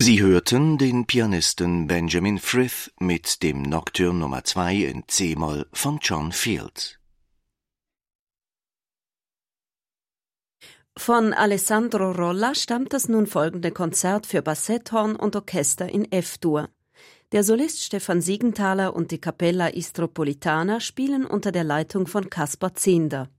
Sie hörten den Pianisten Benjamin Frith mit dem Nocturne Nummer 2 in c-Moll von John Fields. Von Alessandro Rolla stammt das nun folgende Konzert für Bassetthorn und Orchester in F-Dur. Der Solist Stefan Siegenthaler und die Capella Istropolitana spielen unter der Leitung von Kaspar Zinder.